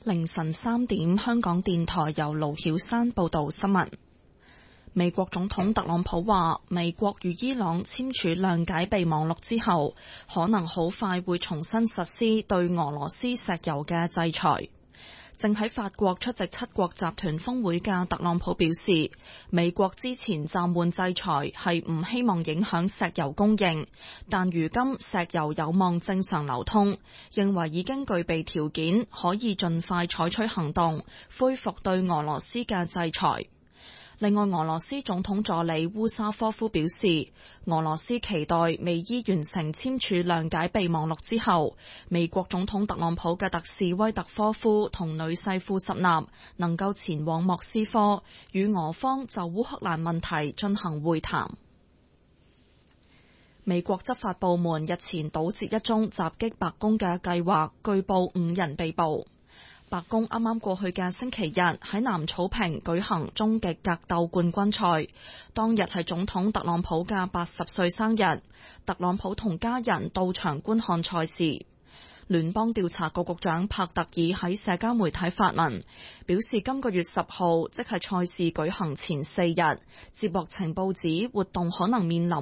凌晨3點，香港電台由盧曉山報道新聞。美國總統特朗普話，美國與伊朗簽署諒解備忘錄之後，可能好快會重新實施對俄羅斯石油嘅制裁。正喺法國出席七國集團峰會嘅特朗普表示，美國之前暫緩制裁係唔希望影響石油供應，但如今石油有望正常流通，認為已經具備條件可以盡快採取行動，恢復對俄羅斯嘅制裁。另外，俄羅斯總統助理烏沙科夫表示，俄羅斯期待美伊完成簽署諒解備忘錄之後，美國總統特朗普嘅特使威特科夫同女婿庫什納能夠前往莫斯科，與俄方就烏克蘭問題進行會談。美國執法部門日前堵截一宗襲擊白宮嘅計劃，據報5人被捕。白宮啱啱過去嘅星期日喺南草坪舉行終極格鬥冠軍賽，當日係總統特朗普嘅80歲生日，特朗普同家人到場觀看賽事。聯邦調查局局長帕特爾喺社交媒體發文，表示今個月10號，即係賽事舉行前4日，接獲情報指活動可能面臨